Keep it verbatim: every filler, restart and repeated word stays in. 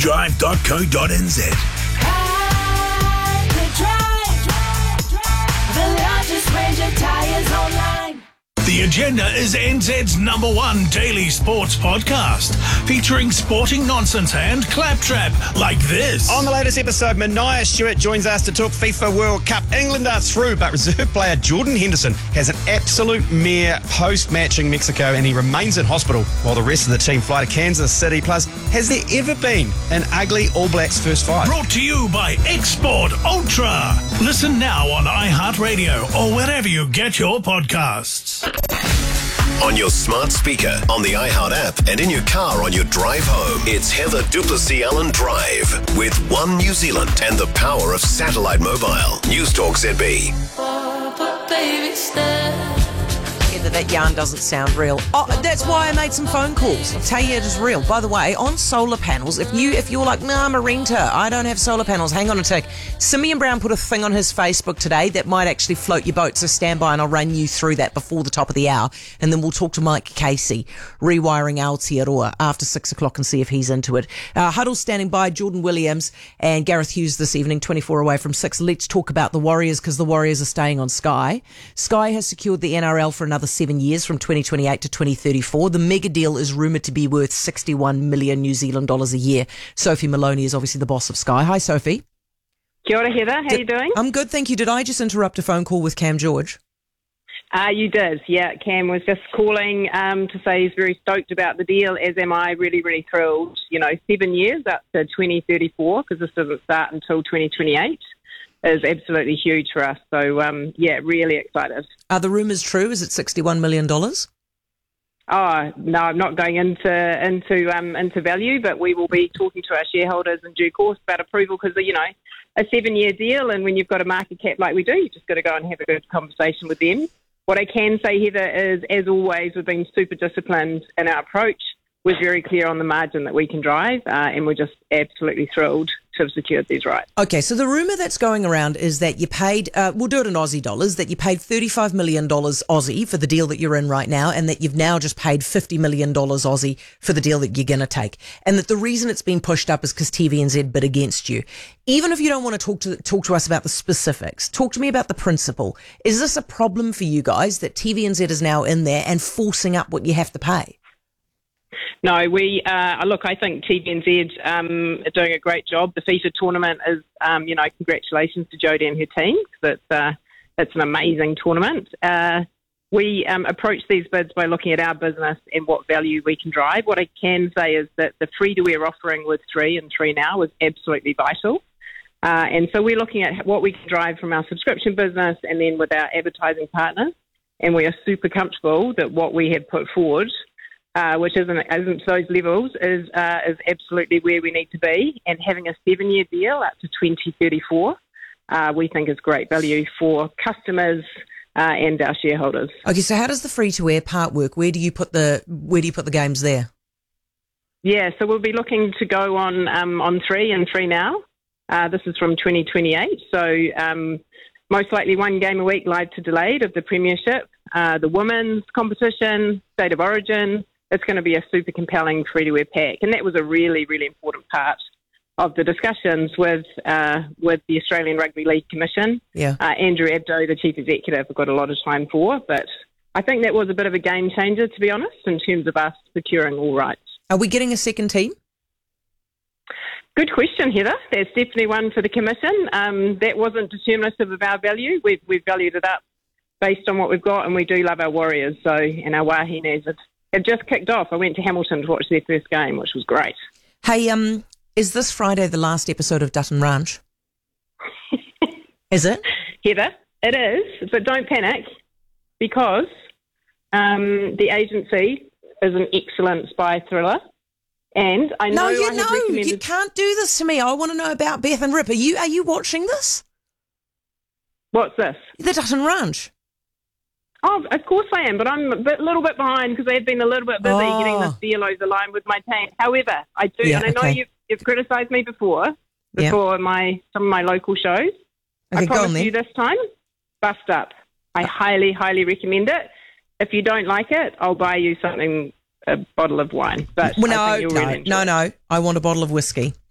drive dot co dot n z. The largest range of tires online. The Agenda is N Z's number one daily sports podcast, featuring sporting nonsense and claptrap like this. On the latest episode, Mania Stewart joins us to talk FIFA World Cup. England are through, but reserve player Jordan Henderson has an absolute mare post-matching Mexico, and he remains in hospital while the rest of the team fly to Kansas City. Plus, has there ever been an ugly All Blacks first fight? Brought to you by Export Ultra. Listen now on iHeartRadio or wherever you get your podcasts. On your smart speaker, on the iHeart app, and in your car on your drive home, it's Heather Duplessis Allen Drive with One New Zealand and the power of satellite mobile. News Talk Z B. Oh, but baby, stay. Heather, that yarn doesn't sound real. Oh, that's why I made some phone calls. I'll tell you it is real. By the way, on solar panels, if, you, if you're like, nah, I'm a renter, I don't have solar panels, hang on a tick. Simeon Brown put a thing on his Facebook today that might actually float your boat, so stand by and I'll run you through that before the top of the hour. And then we'll talk to Mike Casey, rewiring Aotearoa after six o'clock and see if he's into it. Uh, Huddle standing by, Jordan Williams and Gareth Hughes this evening, twenty-four away from six. Let's talk about the Warriors, because the Warriors are staying on Sky. Sky has secured the N R L for another seven years from twenty twenty-eight to twenty thirty-four. The mega deal is rumoured to be worth sixty-one million New Zealand dollars a year. Sophie Maloney is obviously the boss of Sky. Hi, Sophie. Kia ora, Heather. How Did, you doing? I'm good, thank you. Did I just interrupt a phone call with Cam George? Uh, you did, yeah. Cam was just calling um, to say he's very stoked about the deal, as am I. Really, really thrilled. You know, seven years up to twenty thirty-four, because this doesn't start until twenty twenty-eight, is absolutely huge for us. So, um, yeah, really excited. Are the rumours true? Is it sixty-one million dollars? Oh, no, I'm not going into into um, into value, but we will be talking to our shareholders in due course about approval, because, you know, a seven-year deal, and when you've got a market cap like we do, you've just got to go and have a good conversation with them. What I can say, Heather, is, as always, we've been super disciplined in our approach. We're very clear on the margin that we can drive, uh, and we're just absolutely thrilled to have secured these rights. Okay, so the rumour that's going around is that you paid, uh, we'll do it in Aussie dollars, that you paid thirty-five million dollars Aussie for the deal that you're in right now, and that you've now just paid fifty million dollars Aussie for the deal that you're going to take. And that the reason it's been pushed up is because T V N Z bid against you. Even if you don't want to talk to talk to us about the specifics, talk to me about the principle. Is this a problem for you guys that T V N Z is now in there and forcing up what you have to pay? No, we uh, look. I think T V N Z um, are doing a great job. The FIFA tournament is, um, you know, congratulations to Jodie and her team. It's uh, it's an amazing tournament. Uh, we um, approach these bids by looking at our business and what value we can drive. What I can say is that the free-to-air offering with Three and Three Now is absolutely vital. Uh, and so we're looking at what we can drive from our subscription business and then with our advertising partners. And we are super comfortable that what we have put forward, Uh, which isn't, isn't to those levels, is uh, is absolutely where we need to be. And having a seven-year deal up to twenty thirty-four, uh, we think is great value for customers uh, and our shareholders. Okay, so how does the free-to-air part work? Where do you put the Where do you put the games there? Yeah, so we'll be looking to go on um, on Three and Three Now. Uh, this is from twenty twenty-eight, so um, most likely one game a week, live to delayed, of the Premiership, uh, the women's competition, State of Origin. It's going to be a super compelling free-to-air pack. And that was a really, really important part of the discussions with uh, with the Australian Rugby League Commission. Yeah. Uh, Andrew Abdo, the Chief Executive, I've got a lot of time for. But I think that was a bit of a game changer, to be honest, in terms of us securing all rights. Are we getting a second team? Good question, Heather. That's definitely one for the Commission. Um, that wasn't determinative of our value. We've, we've valued it up based on what we've got, and we do love our Warriors. So, and our Wahine's It just kicked off. I went to Hamilton to watch their first game, which was great. Hey, um, is this Friday the last episode of Dutton Ranch? Is it? Heather, it is, but don't panic, because um, The Agency is an excellent spy thriller. And I know No, you I have know, recommended... you can't do this to me. I want to know about Beth and Rip. Are you, are you watching this? What's this? The Dutton Ranch. Oh, of course I am, but I'm a bit, little bit behind because I've been a little bit busy Oh. getting this deal over the line with my team. However, I do, Yeah, and I know okay. you've, you've criticised me before, Yeah. before my some of my local shows. Okay, I go on promise then. you this time, bust up. I highly, highly recommend it. If you don't like it, I'll buy you something, a bottle of wine. But Well, I no, think you'll no, really enjoy no, it. no. I want a bottle of whiskey.